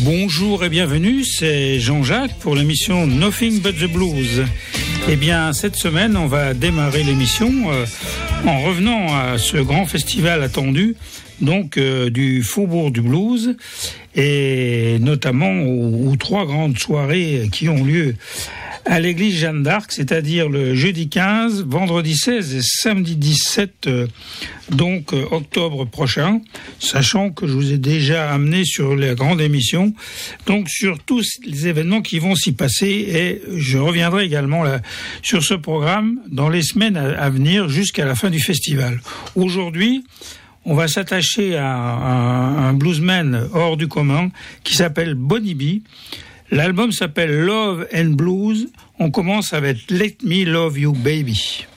Bonjour et bienvenue, c'est Jean-Jacques pour l'émission Nothing But the Blues. Eh bien, cette semaine, on va démarrer l'émission en revenant à ce grand festival attendu, donc du Faubourg du Blues, et notamment aux trois grandes soirées qui ont lieu à l'église Jeanne d'Arc, c'est-à-dire le jeudi 15, vendredi 16 et samedi 17 octobre prochain, sachant que je vous ai déjà amené sur la grande émission, donc sur tous les événements qui vont s'y passer, et je reviendrai également là, sur ce programme dans les semaines à venir jusqu'à la fin du festival. Aujourd'hui, on va s'attacher à un bluesman hors du commun qui s'appelle Bonnie B. L'album s'appelle Love and Blues. On commence avec Let Me Love You Baby.